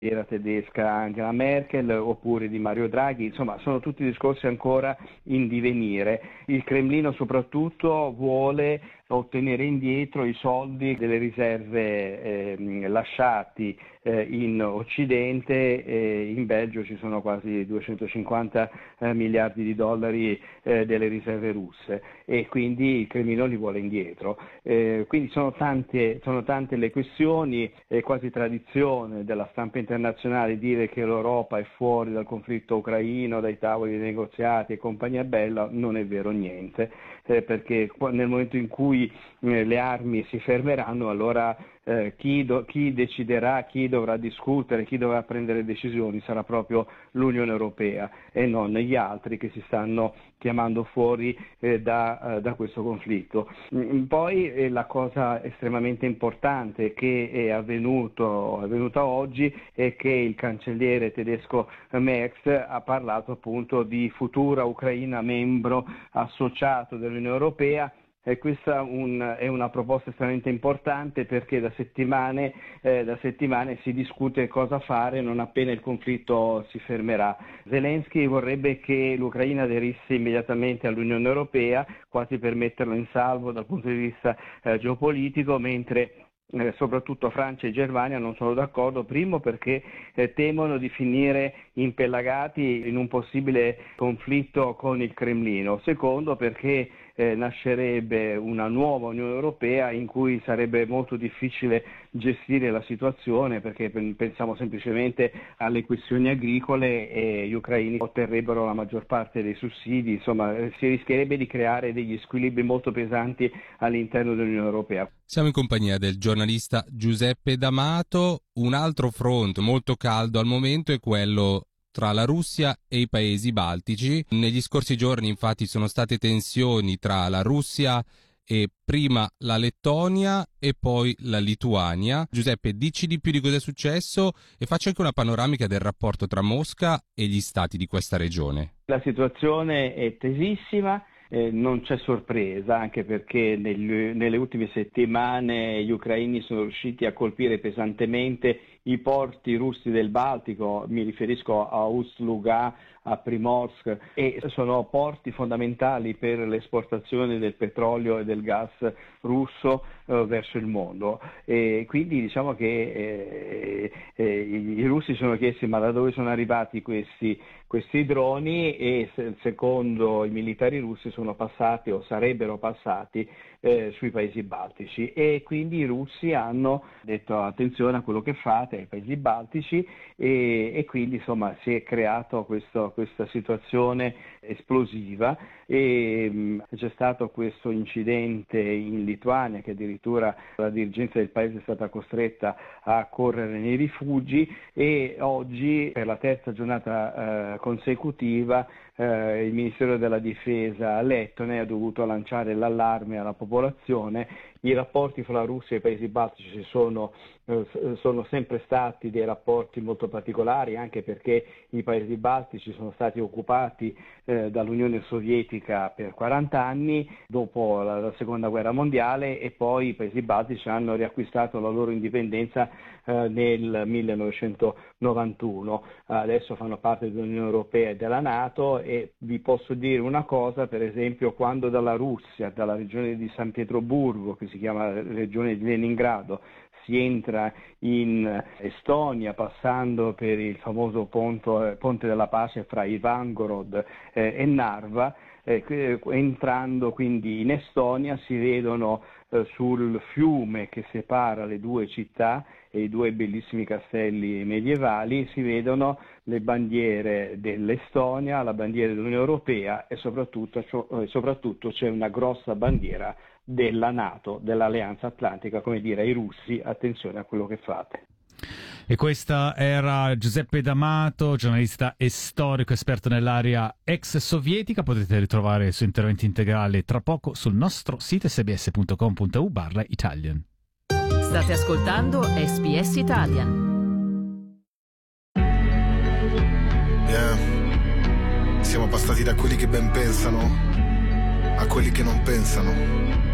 tedesca Angela Merkel oppure di Mario Draghi, insomma sono tutti discorsi ancora in divenire. Il Cremlino soprattutto vuole ottenere indietro i soldi delle riserve lasciati in Occidente. In Belgio ci sono quasi 250 miliardi di dollari delle riserve russe e quindi il Cremlino li vuole indietro. Quindi sono tante le questioni, è quasi tradizione della stampa internazionale dire che l'Europa è fuori dal conflitto ucraino, dai tavoli dei negoziati e compagnia bella. Non è vero niente, perché nel momento in cui le armi si fermeranno, allora chi deciderà, chi dovrà discutere, chi dovrà prendere decisioni sarà proprio l'Unione Europea e non gli altri che si stanno chiamando fuori da questo conflitto. Poi la cosa estremamente importante che è avvenuta oggi è che il cancelliere tedesco Merz ha parlato appunto di futura Ucraina membro associato dell'Unione Europea. E questa è una proposta estremamente importante perché da settimane si discute cosa fare non appena il conflitto si fermerà. Zelensky vorrebbe che l'Ucraina aderisse immediatamente all'Unione Europea, quasi per metterlo in salvo dal punto di vista geopolitico, mentre soprattutto Francia e Germania non sono d'accordo, primo perché temono di finire impellagati in un possibile conflitto con il Cremlino, secondo perché nascerebbe una nuova Unione Europea in cui sarebbe molto difficile gestire la situazione, perché pensiamo semplicemente alle questioni agricole e gli ucraini otterrebbero la maggior parte dei sussidi, insomma si rischierebbe di creare degli squilibri molto pesanti all'interno dell'Unione Europea. Siamo in compagnia del giornalista Giuseppe D'Amato. Un altro fronte molto caldo al momento è quello tra la Russia e i paesi baltici. Negli scorsi giorni infatti sono state tensioni tra la Russia e prima la Lettonia e poi la Lituania. Giuseppe, dici di più di cosa è successo e facci anche una panoramica del rapporto tra Mosca e gli stati di questa regione. La situazione è tesissima. Non c'è sorpresa, anche perché nelle ultime settimane gli ucraini sono riusciti a colpire pesantemente i porti russi del Baltico, mi riferisco a Ust-Luga, a Primorsk, e sono porti fondamentali per l'esportazione del petrolio e del gas russo verso il mondo. E quindi diciamo che i russi sono chiesti ma da dove sono arrivati questi droni, e secondo i militari russi sono passati o sarebbero passati sui paesi baltici, e quindi i russi hanno detto attenzione a quello che fate ai paesi baltici, e quindi insomma si è creato questa situazione esplosiva, e c'è stato questo incidente in Lituania che addirittura la dirigenza del paese è stata costretta a correre nei rifugi, e oggi per la terza giornata consecutiva il Ministero della Difesa lettone ha dovuto lanciare l'allarme alla popolazione. I rapporti fra la Russia e i paesi baltici sono sempre stati dei rapporti molto particolari, anche perché i paesi baltici sono stati occupati dall'Unione Sovietica per 40 anni dopo la Seconda Guerra Mondiale, e poi i paesi baltici hanno riacquistato la loro indipendenza nel 1991. Adesso fanno parte dell'Unione Europea e della NATO, e vi posso dire una cosa: per esempio, quando dalla Russia, dalla regione di San Pietroburgo, che si chiama regione di Leningrado, si entra in Estonia passando per il famoso ponte della pace fra Ivangorod e Narva, entrando quindi in Estonia si vedono sul fiume che separa le due città e i due bellissimi castelli medievali, si vedono le bandiere dell'Estonia, la bandiera dell'Unione Europea, e soprattutto c'è una grossa bandiera della NATO, dell'Alleanza Atlantica, come dire ai russi: attenzione a quello che fate. E questa era Giuseppe D'Amato, giornalista e storico esperto nell'area ex sovietica. Potete ritrovare il suo intervento integrale tra poco sul nostro sito sbs.com.u/Italian. State ascoltando SBS Italian. Siamo passati da quelli che ben pensano a quelli che non pensano.